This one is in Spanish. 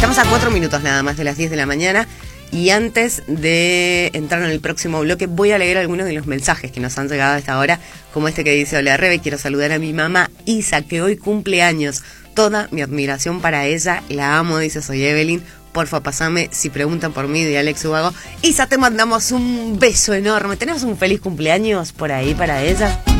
Estamos a 4 minutos nada más de las 10 de la mañana. Y antes de entrar en el próximo bloque, voy a leer algunos de los mensajes que nos han llegado a esta hora, como este que dice: hola Rebe, quiero saludar a mi mamá Isa, que hoy cumple años. Toda mi admiración para ella, la amo, dice, soy Evelyn. Porfa, pasame si preguntan por mí, de Alex Ubago. Isa, te mandamos un beso enorme. ¿Tenemos un feliz cumpleaños por ahí para ella?